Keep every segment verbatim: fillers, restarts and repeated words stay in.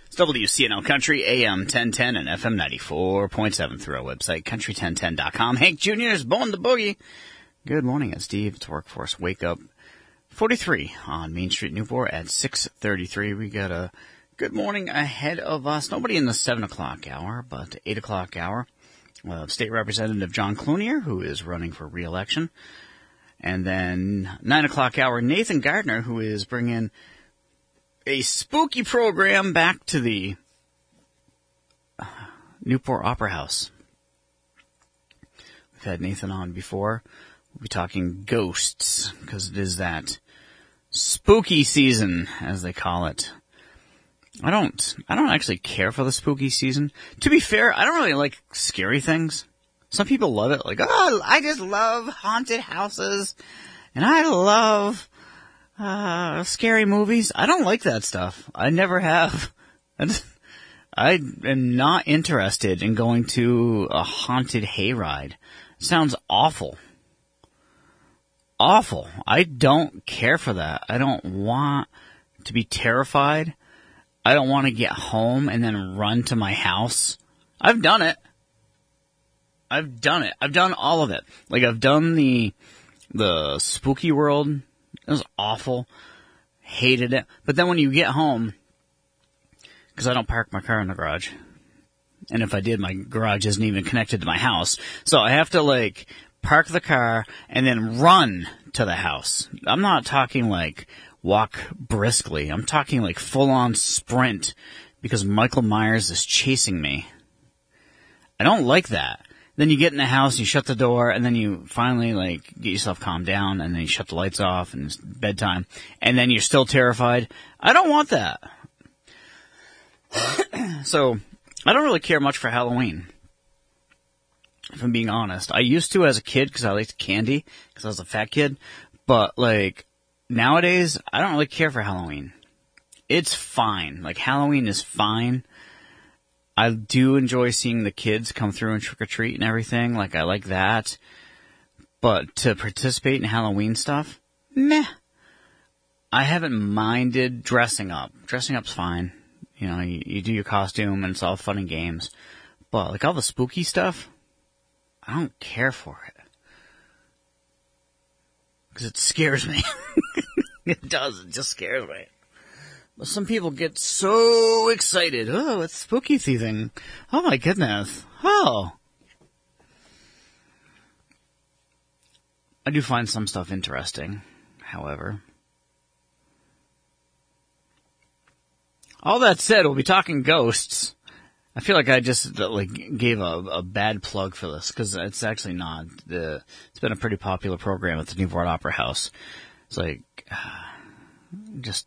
It's W C N L Country, A M ten ten and F M ninety-four point seven through our website, country ten ten dot com. Hank Junior is Born the Boogie. Good morning, it's Steve. It's Workforce Wake Up forty-three on Main Street, Newport at six thirty-three. We got a good morning ahead of us. Nobody in the seven o'clock hour, but eight o'clock hour. Uh, State Representative John Cloutier, who is running for re-election. And then nine o'clock hour, Nathan Gardner, who is bringing a spooky program back to the uh, Newport Opera House. We've had Nathan on before. We'll be talking ghosts, because it is that spooky season, as they call it. I don't, I don't actually care for the spooky season. To be fair, I don't really like scary things. Some people love it, like, oh, I just love haunted houses, and I love uh scary movies. I don't like that stuff. I never have. I am not interested in going to a haunted hayride. It sounds awful. Awful. I don't care for that. I don't want to be terrified. I don't want to get home and then run to my house. I've done it. I've done it. I've done all of it. Like, I've done the, the spooky world. It was awful. Hated it. But then when you get home, because I don't park my car in the garage. And if I did, my garage isn't even connected to my house. So I have to, like, park the car and then run to the house. I'm not talking, like, walk briskly. I'm talking, like, full-on sprint because Michael Myers is chasing me. I don't like that. Then you get in the house, you shut the door, and then you finally, like, get yourself calmed down, and then you shut the lights off, and it's bedtime, and then you're still terrified. I don't want that. So, I don't really care much for Halloween, if I'm being honest. I used to as a kid, because I liked candy, because I was a fat kid, but, like, nowadays, I don't really care for Halloween. It's fine. Like, Halloween is fine. I do enjoy seeing the kids come through and trick-or-treat and everything. Like, I like that. But to participate in Halloween stuff, meh. I haven't minded dressing up. Dressing up's fine. You know, you, you do your costume and it's all fun and games. But, like, all the spooky stuff, I don't care for it. Because it scares me. It does. It just scares me. Some people get so excited. Oh, it's spooky season. Oh my goodness. Oh. I do find some stuff interesting, however. All that said, we'll be talking ghosts. I feel like I just like gave a, a bad plug for this, because it's actually not. The, it's been a pretty popular program at the Newport Opera House. It's like, uh, just...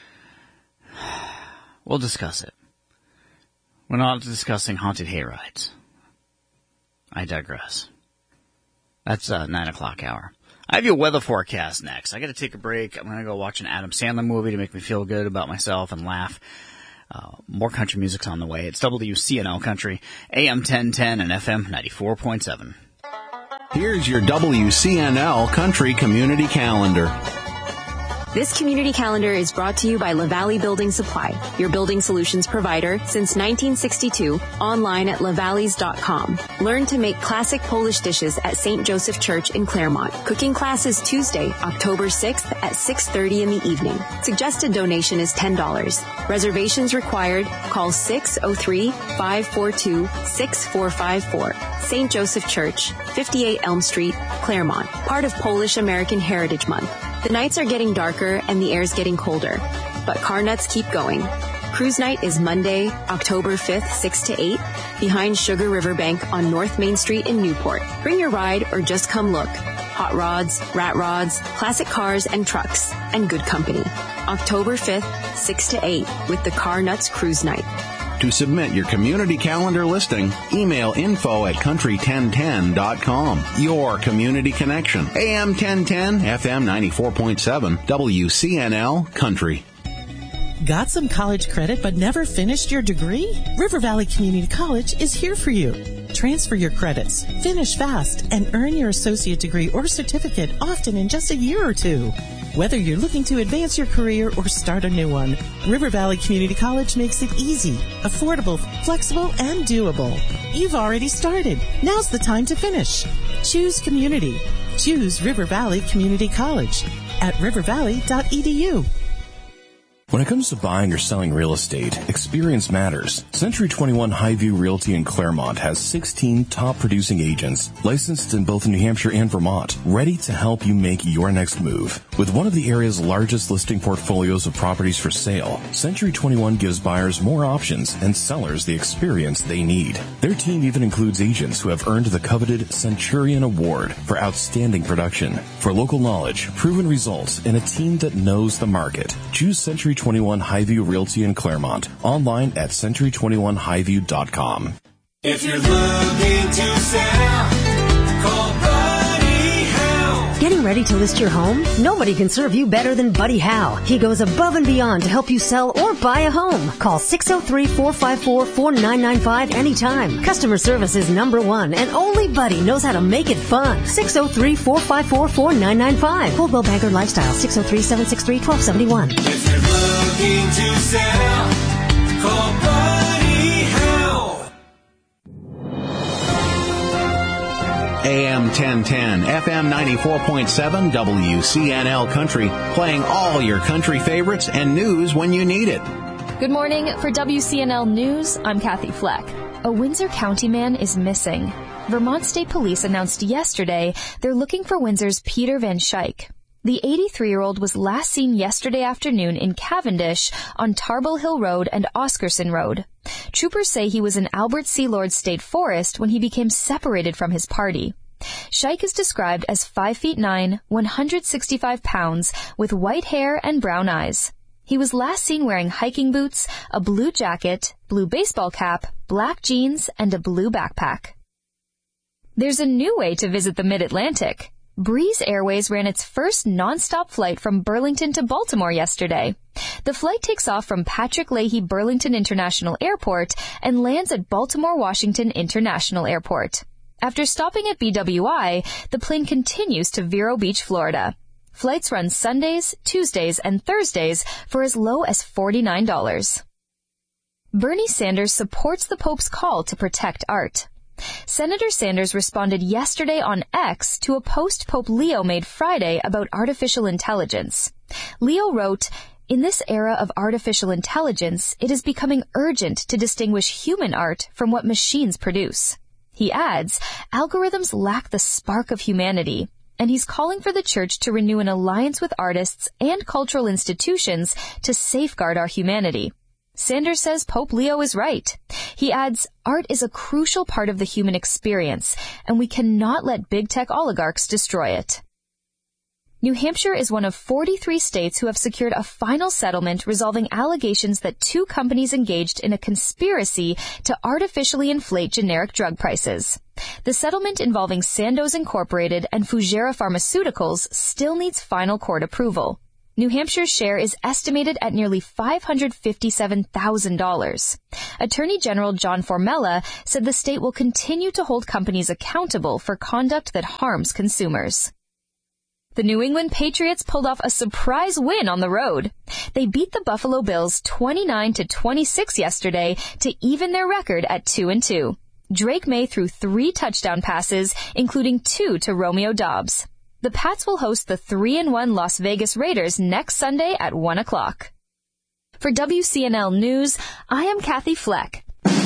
We'll discuss it. We're not discussing haunted hayrides. I digress. That's uh, nine o'clock hour. I have your weather forecast next. I got to take a break. I'm going to go watch an Adam Sandler movie to make me feel good about myself and laugh. Uh, more country music's on the way. It's W C N L Country, A M ten ten and F M ninety-four point seven. Here's your W C N L Country Community Calendar. This community calendar is brought to you by LaValley Building Supply, your building solutions provider since nineteen sixty-two, online at lavalleys dot com. Learn to make classic Polish dishes at Saint Joseph Church in Claremont. Cooking class is Tuesday, October sixth at six thirty in the evening. Suggested donation is ten dollars. Reservations required. Call six oh three, five four two, six four five four. Saint Joseph Church, fifty-eight Elm Street, Claremont, part of Polish American Heritage Month. The nights are getting darker and the air's getting colder, but car nuts keep going. Cruise night is Monday, October fifth, six to eight, behind Sugar River Bank on North Main Street in Newport. Bring your ride or just come look. Hot rods, rat rods, classic cars and trucks, and good company. October fifth, six to eight, with the Car Nuts Cruise Night. To submit your community calendar listing, email info at country ten ten dot com. Your community connection. A M ten ten, F M ninety-four point seven, W C N L Country. Got some college credit but never finished your degree? River Valley Community College is here for you. Transfer your credits, finish fast, and earn your associate degree or certificate often in just a year or two. Whether you're looking to advance your career or start a new one, River Valley Community College makes it easy, affordable, flexible, and doable. You've already started. Now's the time to finish. Choose community. Choose River Valley Community College at river valley dot e d u. When it comes to buying or selling real estate, experience matters. Century twenty-one Highview Realty in Claremont has sixteen top producing agents licensed in both New Hampshire and Vermont, ready to help you make your next move. With one of the area's largest listing portfolios of properties for sale, Century twenty-one gives buyers more options and sellers the experience they need. Their team even includes agents who have earned the coveted Centurion Award for outstanding production. For local knowledge, proven results, and a team that knows the market, choose Century twenty-one Highview Realty in Claremont. Online at century twenty-one highview dot com. If you're looking to sell, call Buddy Howe. Getting ready to list your home? Nobody can serve you better than Buddy Howe. He goes above and beyond to help you sell or buy a home. Call six oh three, four five four, four nine nine five anytime. Customer service is number one, and only Buddy knows how to make it fun. six oh three, four five four, four nine nine five. Coldwell Banker Lifestyle, six oh three, seven six three, one two seven one. If you're looking to sell, call Buddy Howe. A M ten ten, F M ninety-four point seven, W C N L Country, playing all your country favorites and news when you need it. Good morning. For W C N L News, I'm Kathy Fleck. A Windsor County man is missing. Vermont State Police announced yesterday they're looking for Windsor's Peter Van Schaik. The eighty-three-year-old was last seen yesterday afternoon in Cavendish on Tarbell Hill Road and Oscarson Road. Troopers say he was in Albert C. Lord State Forest when he became separated from his party. Schaik is described as five feet nine, one hundred sixty-five pounds, with white hair and brown eyes. He was last seen wearing hiking boots, a blue jacket, blue baseball cap, black jeans, and a blue backpack. There's a new way to visit the Mid-Atlantic. Breeze Airways ran its first nonstop flight from Burlington to Baltimore yesterday. The flight takes off from Patrick Leahy Burlington International Airport and lands at Baltimore Washington International Airport. After stopping at B W I, the plane continues to Vero Beach, Florida. Flights run Sundays, Tuesdays, and Thursdays for as low as forty-nine dollars. Bernie Sanders supports the Pope's call to protect art. Senator Sanders responded yesterday on X to a post Pope Leo made Friday about artificial intelligence. Leo wrote, "In this era of artificial intelligence, it is becoming urgent to distinguish human art from what machines produce." He adds, "Algorithms lack the spark of humanity," and he's calling for the church to renew an alliance with artists and cultural institutions to safeguard our humanity. Sanders says Pope Leo is right. He adds, "Art is a crucial part of the human experience, and we cannot let big tech oligarchs destroy it." New Hampshire is one of forty-three states who have secured a final settlement resolving allegations that two companies engaged in a conspiracy to artificially inflate generic drug prices. The settlement involving Sandoz Incorporated and Fujairah Pharmaceuticals still needs final court approval. New Hampshire's share is estimated at nearly five hundred fifty-seven thousand dollars. Attorney General John Formella said the state will continue to hold companies accountable for conduct that harms consumers. The New England Patriots pulled off a surprise win on the road. They beat the Buffalo Bills twenty-nine to twenty-six yesterday to even their record at two and two. Drake May threw three touchdown passes, including two to Romeo Doubs. The Pats will host the three and one Las Vegas Raiders next Sunday at one o'clock. For W C N L News, I am Kathy Fleck.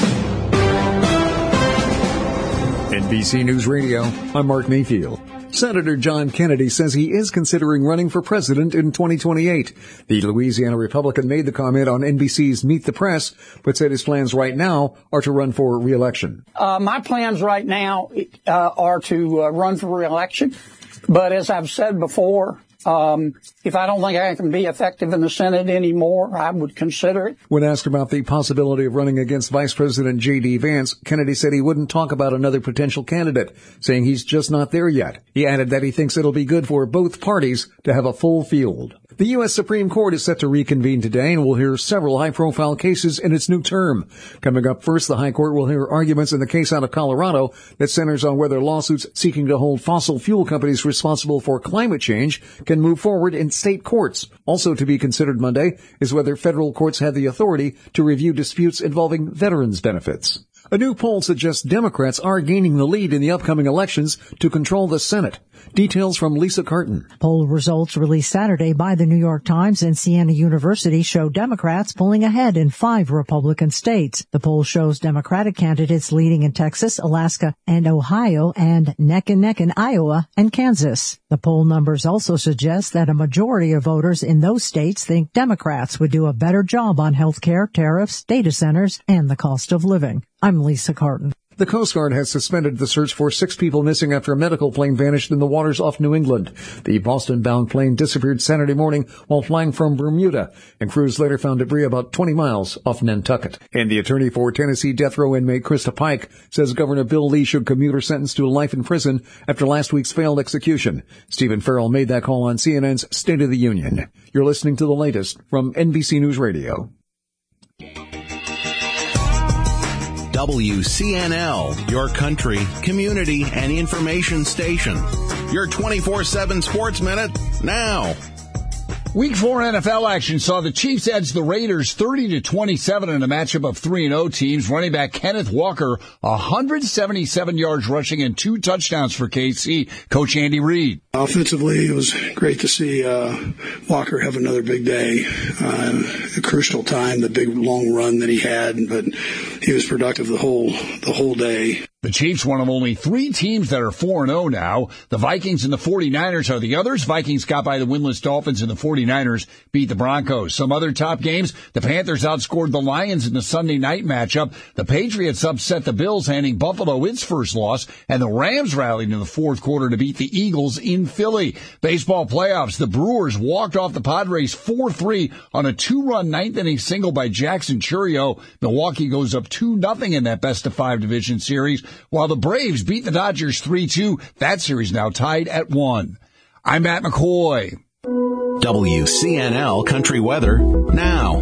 N B C News Radio, I'm Mark Mayfield. Senator John Kennedy says he is considering running for president in twenty twenty-eight. The Louisiana Republican made the comment on N B C's Meet the Press, but said his plans right now are to run for re-election. Uh, my plans right now uh, are to uh, run for re-election. But as I've said before, um, if I don't think I can be effective in the Senate anymore, I would consider it. When asked about the possibility of running against Vice President J D. Vance, Kennedy said he wouldn't talk about another potential candidate, saying he's just not there yet. He added that he thinks it'll be good for both parties to have a full field. The U S Supreme Court is set to reconvene today and will hear several high-profile cases in its new term. Coming up first, the High Court will hear arguments in the case out of Colorado that centers on whether lawsuits seeking to hold fossil fuel companies responsible for climate change can move forward in state courts. Also to be considered Monday is whether federal courts have the authority to review disputes involving veterans' benefits. A new poll suggests Democrats are gaining the lead in the upcoming elections to control the Senate. Details from Lisa Carton. Poll results released Saturday by the New York Times and Siena University show Democrats pulling ahead in five Republican states. The poll shows Democratic candidates leading in Texas, Alaska, and Ohio, and neck and neck in Iowa and Kansas. The poll numbers also suggest that a majority of voters in those states think Democrats would do a better job on health care, tariffs, data centers, and the cost of living. I'm Lisa Carton. The Coast Guard has suspended the search for six people missing after a medical plane vanished in the waters off New England. The Boston-bound plane disappeared Saturday morning while flying from Bermuda, and crews later found debris about twenty miles off Nantucket. And the attorney for Tennessee death row inmate Krista Pike says Governor Bill Lee should commute her sentence to life in prison after last week's failed execution. Stephen Farrell made that call on C N N's State of the Union. You're listening to the latest from N B C News Radio. W C N L, your country, community, and information station. Your twenty-four seven Sports Minute, now. Week four N F L action saw the Chiefs edge the Raiders thirty to twenty-seven in a matchup of three and oh teams. Running back Kenneth Walker, one hundred seventy-seven yards rushing and two touchdowns for K C. Coach Andy Reid. Offensively, it was great to see uh, Walker have another big day. Uh, a crucial time, the big long run that he had, but he was productive the whole the whole day. The Chiefs, one of only three teams that are four and oh now. The Vikings and the forty-niners are the others. Vikings got by the winless Dolphins and the forty-niners beat the Broncos. Some other top games, the Panthers outscored the Lions in the Sunday night matchup. The Patriots upset the Bills, handing Buffalo its first loss, and the Rams rallied in the fourth quarter to beat the Eagles in Philly. Baseball playoffs, the Brewers walked off the Padres four three on a two-run ninth-inning single by Jackson Chourio. Milwaukee goes up two nothing in that best-of-five division series, while the Braves beat the Dodgers three two. That series now tied at one. I'm Matt McCoy. W C N L Country Weather, now.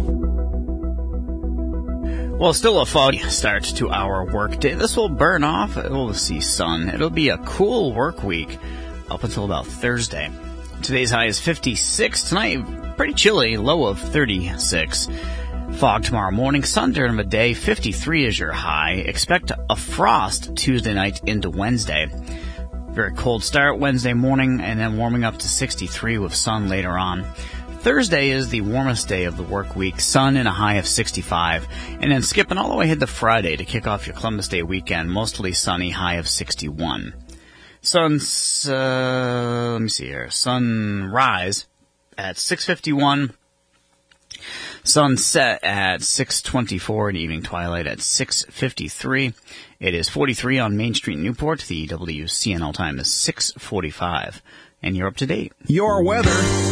Well, still a foggy start to our workday. This will burn off. We'll see sun. It'll be a cool work week up until about Thursday. Today's high is fifty-six. Tonight, pretty chilly, low of thirty-six. Fog tomorrow morning, sun during the day, fifty-three is your high. Expect a frost Tuesday night into Wednesday. Very cold start Wednesday morning, and then warming up to sixty-three with sun later on. Thursday is the warmest day of the work week, sun and a high of sixty-five. And then skipping all the way ahead to Friday to kick off your Columbus Day weekend, mostly sunny, high of sixty-one. Sun's, uh, let me see here, sunrise at six fifty-one. Sunset at six twenty-four and evening twilight at six fifty-three. It is forty-three on Main Street, Newport. The W C N L time is six forty-five. And you're up to date. Your weather.